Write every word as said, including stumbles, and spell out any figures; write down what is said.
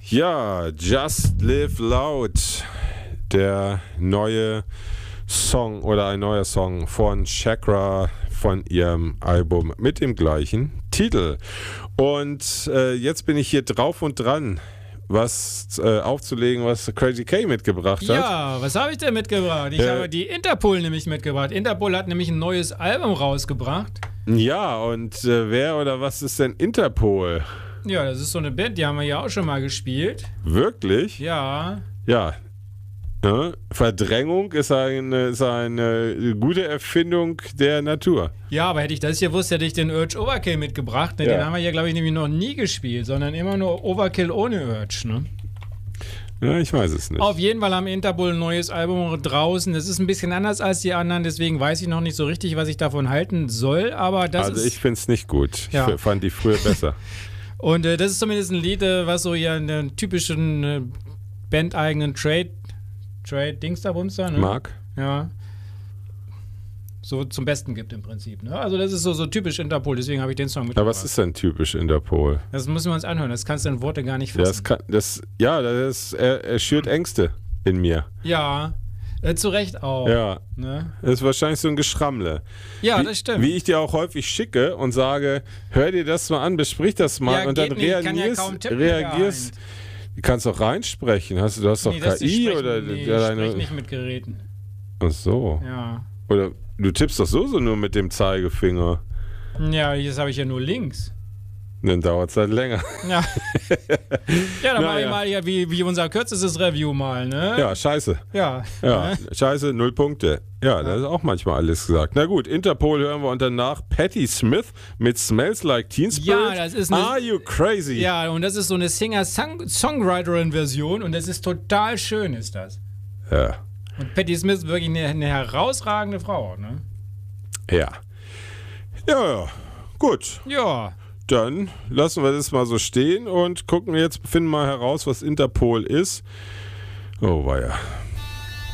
Ja, Just Live Loud, der neue Song oder ein neuer Song von Chakra von ihrem Album mit dem gleichen Titel. Und äh, jetzt bin ich hier drauf und dran, was äh, aufzulegen, was Crazy K mitgebracht hat. Ja, was habe ich denn mitgebracht? Ich Äh, habe die Interpol nämlich mitgebracht. Interpol hat nämlich ein neues Album rausgebracht. Ja, und äh, wer oder was ist denn Interpol? Ja, das ist so eine Band, die haben wir ja auch schon mal gespielt. Wirklich? Ja. Ja. Ja, Verdrängung ist eine, ist eine gute Erfindung der Natur. Ja, aber hätte ich das gewusst, hätte ich den Urge Overkill mitgebracht. Ne? Ja. Den haben wir ja, glaube ich, nämlich noch nie gespielt, sondern immer nur Overkill ohne Urge. Ne? Ja, ich weiß es nicht. Auf jeden Fall haben Interpol ein neues Album draußen. Das ist ein bisschen anders als die anderen, deswegen weiß ich noch nicht so richtig, was ich davon halten soll. Aber das also ist ich finde es nicht gut. Ja. Ich fand die früher besser. Und äh, das ist zumindest ein Lied, äh, was so ja einen typischen äh, bandeigenen Trade, Trade Dings da runter, ne? Mark? Ja. So zum Besten gibt im Prinzip. Ne? Also das ist so, so typisch Interpol, deswegen habe ich den Song mitgebracht. Aber was ist denn typisch Interpol? Das müssen wir uns anhören, das kannst du in Worte gar nicht Ja, fassen. das, kann, das, ja, das er, er schürt Ängste in mir. Ja, äh, zu Recht auch. Ja, Ne? das ist wahrscheinlich so ein Geschrammle. Ja, wie, das stimmt. Wie ich dir auch häufig schicke und sage, hör dir das mal an, besprich das mal Ja, und dann geht nicht, ich kann ja reagierst, kaum tippen mit der reagierst. Du kannst doch reinsprechen. Hast du, du hast doch Nee, das- K ich I sprech- oder nee, ich ja, sprech deine. nicht mit Geräten. Ach so. Ja. Oder du tippst doch so so nur mit dem Zeigefinger. Ja, jetzt habe ich ja nur links. Dann dauert es halt länger. Ja. Ja, dann Na mache ich ja. mal ja, wie, wie unser kürzestes Review mal, ne? Ja, scheiße. Ja. Ja, Ne? scheiße, null Punkte. Ja, das ist auch manchmal alles gesagt. Na gut, Interpol hören wir und danach Patti Smith mit Smells Like Teen Spirit. Ja, das ist eine- Are you crazy? Ja, und das ist so eine Singer-Songwriterin-Version und das ist total schön, ist das. Ja. Und Patti Smith ist wirklich eine, eine herausragende Frau, ne? Ja. Ja, ja. Gut. Ja. Dann lassen wir das mal so stehen und gucken jetzt, finden mal heraus, was Interpol ist. Oh, weia.